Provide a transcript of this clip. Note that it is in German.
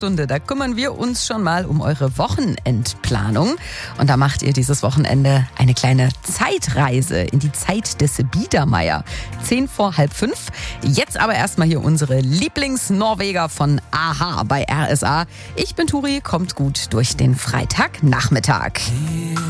Stunde, da kümmern wir uns schon mal um eure Wochenendplanung. Und da macht ihr dieses Wochenende eine kleine Zeitreise in die Zeit des Biedermeier. 5:10. Jetzt aber erstmal hier unsere Lieblings-Norweger von AHA bei RSA. Ich bin Turi, kommt gut durch den Freitagnachmittag.